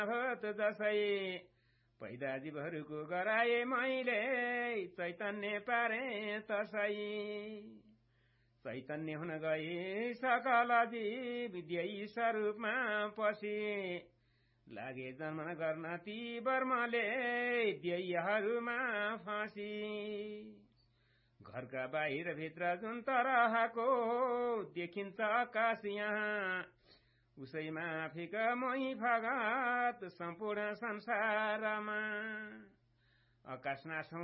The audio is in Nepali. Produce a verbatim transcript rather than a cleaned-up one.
भत जसै पैदा जीवहरूको गराए मैले चैतन्य पारे तसै चैतन्य हुन गए सकल जीव विद्यै स्वरूपमा पसी लागे जन्मन गर्न ती बर्मले ध्ययहरूमा फाँसी घरका बाहिर भित्र जुन तरहको देखिन्छ आकाश यहाँ उसैमा फिका मोही भगत सम्पूर्ण संसारमा आकाश नाश